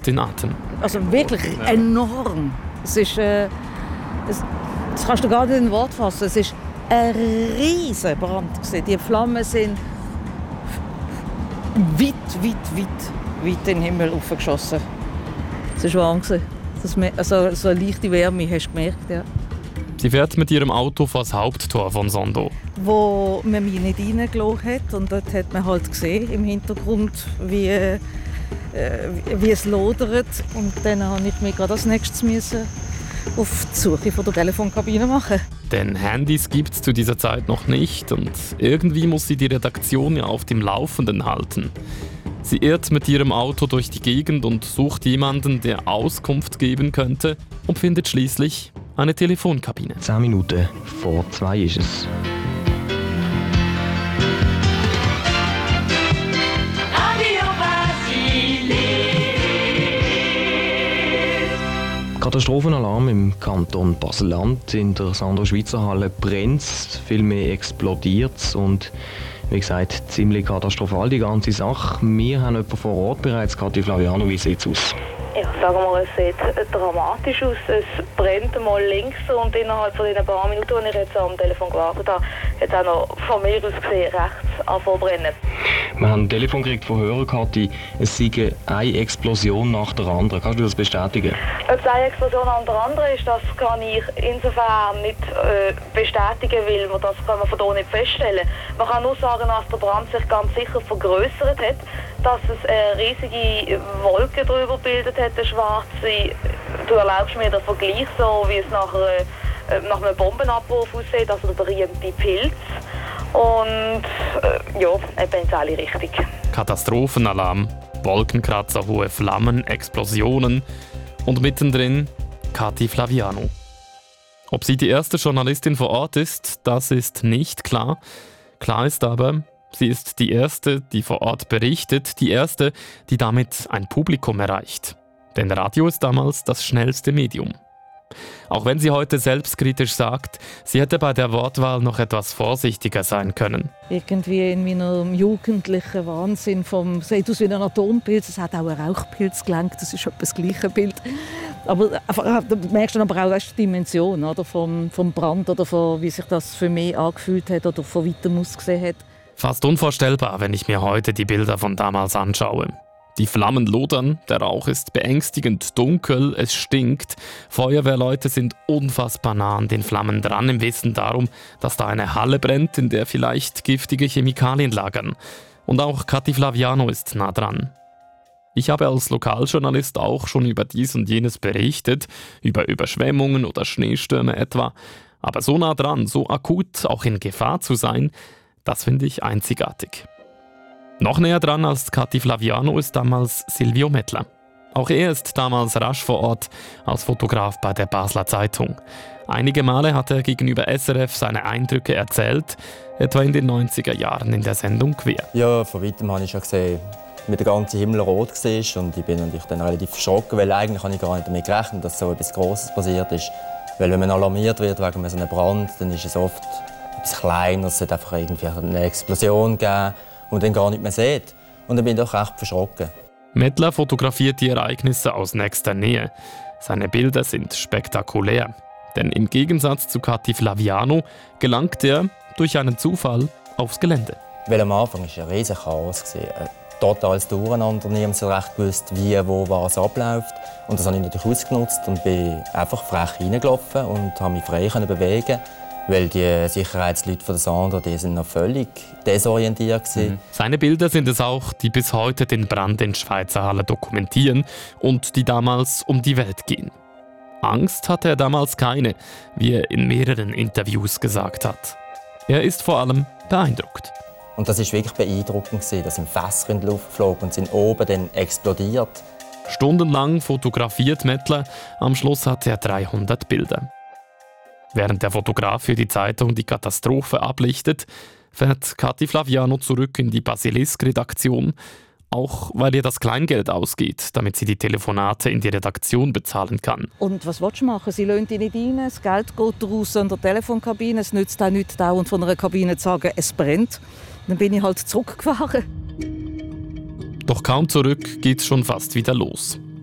anhält den Atem. Also wirklich enorm. Es ist, das kannst du gar nicht in Wort fassen. Es ist ein riesiger Brand. Die Flammen sind weit in den Himmel aufgeschossen. Es war warm. Also, so eine leichte Wärme, hast du gemerkt, ja. Sie fährt mit ihrem Auto vor das Haupttor von Sando. Wo man mich nicht reingelassen hat. Und dort hat man halt gesehen, im Hintergrund, wie es lodert. Und dann musste ich mich gerade als nächstes auf die Suche von der Telefonkabine machen. Denn Handys gibt es zu dieser Zeit noch nicht und irgendwie muss sie die Redaktion ja auf dem Laufenden halten. Sie irrt mit ihrem Auto durch die Gegend und sucht jemanden, der Auskunft geben könnte und findet schließlich eine Telefonkabine. 10 Minuten vor 2 ist es. Katastrophenalarm im Kanton Basel-Land. In der Sandro-Schweizer-Halle brennt es, viel mehr explodiert und wie gesagt, ziemlich katastrophal die ganze Sache. Wir haben jemanden vor Ort bereits. Kathi Flaviano, wie sieht es aus? Ja, sagen wir mal, es sieht dramatisch aus. Es brennt mal links und innerhalb von den paar Minuten, als ich jetzt am Telefon gewartet habe, hat es auch noch von mir aus gesehen rechts angefangen zu brennen. Wir haben ein Telefon gekriegt von Hörern, Kathi. Es sei eine Explosion nach der anderen. Kannst du das bestätigen? Ob es eine Explosion nach der anderen ist, das kann ich insofern nicht bestätigen, weil man das kann man von hier nicht feststellen. Man kann nur sagen, dass der Brand sich ganz sicher vergrößert hat, dass es eine riesige Wolke darüber bildet hat, eine schwarze. Du erlaubst mir den Vergleich, so wie es nach einem Bombenabbruch aussieht, also der berühmte Pilz. Und ja, eben ins alle richtig. Katastrophenalarm, Wolkenkratzer, hohe Flammen, Explosionen und mittendrin Kathi Flaviano. Ob sie die erste Journalistin vor Ort ist, das ist nicht klar. Klar ist aber, sie ist die erste, die vor Ort berichtet, die erste, die damit ein Publikum erreicht. Denn Radio ist damals das schnellste Medium. Auch wenn sie heute selbstkritisch sagt, sie hätte bei der Wortwahl noch etwas vorsichtiger sein können. Irgendwie in meinem jugendlichen Wahnsinn sieht aus wie ein Atompilz, es hat auch ein Rauchpilz gelenkt, das ist etwa das gleiche Bild. Aber da merkst du aber auch die Dimension oder, vom Brand oder von, wie sich das für mich angefühlt hat oder von weitem ausgesehen hat. Fast unvorstellbar, wenn ich mir heute die Bilder von damals anschaue. Die Flammen lodern, der Rauch ist beängstigend dunkel, es stinkt. Feuerwehrleute sind unfassbar nah an den Flammen dran, im Wissen darum, dass da eine Halle brennt, in der vielleicht giftige Chemikalien lagern. Und auch Kathi Flaviano ist nah dran. Ich habe als Lokaljournalist auch schon über dies und jenes berichtet, über Überschwemmungen oder Schneestürme etwa. Aber so nah dran, so akut auch in Gefahr zu sein, das finde ich einzigartig. Noch näher dran als Kathi Flaviano ist damals Silvio Mettler. Auch er ist damals rasch vor Ort als Fotograf bei der Basler Zeitung. Einige Male hat er gegenüber SRF seine Eindrücke erzählt, etwa in den 90er Jahren in der Sendung «Quer». Ja, von weitem habe ich schon gesehen, wie der ganze Himmel rot war. Und ich bin natürlich dann relativ erschrocken, weil eigentlich habe ich gar nicht damit gerechnet, dass so etwas Grosses passiert ist. Weil wenn man alarmiert wird wegen so einem Brand, dann ist es oft etwas kleiner, es hat einfach irgendwie eine Explosion gegeben und dann gar nicht mehr sieht. Und dann bin ich doch recht verschrocken. Mettler fotografiert die Ereignisse aus nächster Nähe. Seine Bilder sind spektakulär. Denn im Gegensatz zu Kathi Flaviano gelangt er durch einen Zufall aufs Gelände. Weil am Anfang war es ein riesiger Chaos. Ein totales Durcheinander. Niemand so recht gewusst, wie, wo, was abläuft. Und das habe ich natürlich ausgenutzt und bin einfach frech reingelaufen und habe mich frei bewegen. Weil die Sicherheitsleute von der Sandro, die sind noch völlig desorientiert gewesen. Seine Bilder sind es auch, die bis heute den Brand in Schweizer Halle dokumentieren und die damals um die Welt gehen. Angst hatte er damals keine, wie er in mehreren Interviews gesagt hat. Er ist vor allem beeindruckt. Und das war wirklich beeindruckend, dass ein Fässer in die Luft flog und sind oben dann explodiert. Stundenlang fotografiert Mettler, am Schluss hatte er 300 Bilder. Während der Fotograf für die Zeitung die Katastrophe ablichtet, fährt Kathi Flaviano zurück in die Basilisk-Redaktion, auch weil ihr das Kleingeld ausgeht, damit sie die Telefonate in die Redaktion bezahlen kann. Und was willst du machen? Sie lassen dich nicht rein, das Geld geht raus in der Telefonkabine, es nützt auch nichts, dauernd von einer Kabine zu sagen, es brennt. Dann bin ich halt zurückgefahren. Doch kaum zurück geht's schon fast wieder los.